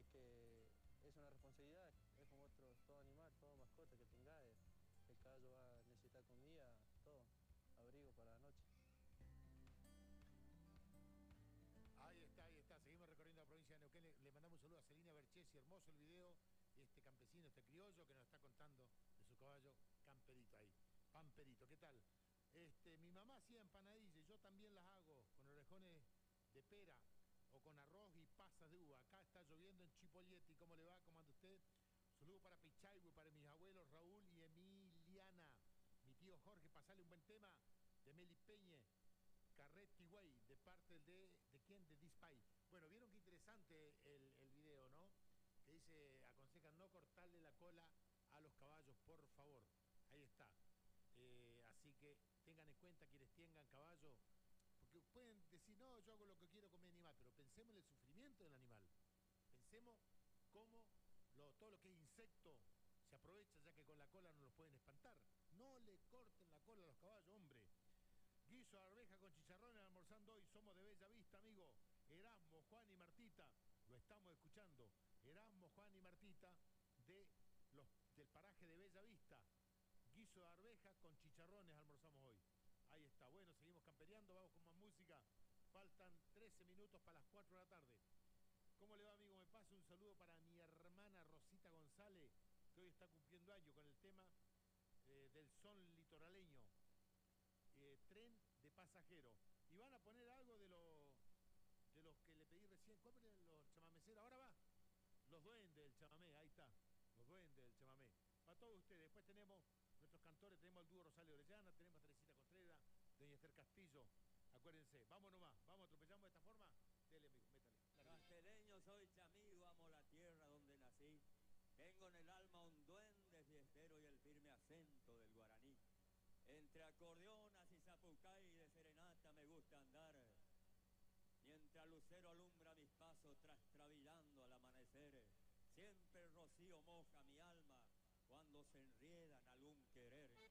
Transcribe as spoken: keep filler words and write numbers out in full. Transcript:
que es una responsabilidad, es como otro, todo animal, todo mascota que tenga. El, el caballo va a necesitar comida, todo, abrigo para la noche. Ahí está, ahí está. Seguimos recorriendo la provincia de Neuquén. Le, le mandamos un saludo a Celina Berchesi. Hermoso el video. Este campesino, este criollo que nos está contando de su caballo Camperito ahí. Pamperito, ¿qué tal? Este, mi mamá hacía empanadillas. Yo también las hago con orejones de pera o con arroz y pasas de uva. Acá está lloviendo en Chipolletti. ¿Cómo le va? ¿Cómo anda usted? Saludo para Pichaibu, para mis abuelos Raúl y Emiliana. Mi tío Jorge, pasale un buen tema de Meli Peñe. Carretti Way, de parte de, ¿de quién? De Dispay. Bueno, vieron qué interesante el, el video, ¿no? Que dice, aconsejan no cortarle la cola a los caballos, por favor. Ahí está. Eh, así que tengan en cuenta quienes tengan caballos, porque pueden decir, no, yo hago lo que quiero con mi animal, pero pensemos en el sufrimiento del animal. Pensemos cómo lo, todo lo que es insecto se aprovecha, ya que con la cola no los pueden espantar. No le corten la cola a los caballos, hombre. Guiso de arveja con chicharrones almorzando hoy. Somos de Bella Vista, amigo. Erasmo, Juan y Martita. Lo estamos escuchando. Erasmo, Juan y Martita de los, del paraje de Bella Vista. Guiso de arveja con chicharrones almorzamos hoy. Ahí está. Bueno, seguimos campereando. Vamos con más música. Faltan trece minutos para las cuatro de la tarde. ¿Cómo le va, amigo? Me paso un saludo para mi hermana Rosita González, que hoy está cumpliendo años con el tema eh, del son litoraleño. Eh, tren de pasajeros. Y van a poner algo de los de los que le pedí recién. ¿Cómo eran los chamameceros? Ahora va. Los duendes del chamamé, ahí está. Los duendes del chamamé. Para todos ustedes. Después tenemos nuestros cantores, tenemos el dúo Rosario Orellana, tenemos a Teresita Contreras, doña Esther Castillo. Acuérdense, vamos nomás, vamos, atropellamos de esta forma. Dele, amigo, métale. Casteleño soy, chamigo, amo la tierra donde nací. Tengo en el alma un duende fiestero y el firme acento del guaraní. Entre acordeonas y zapucay de serenata me gusta andar, mientras lucero alumbra mis pasos trastabillando al amanecer. Siempre el rocío moja mi alma cuando se enrieda en algún querer.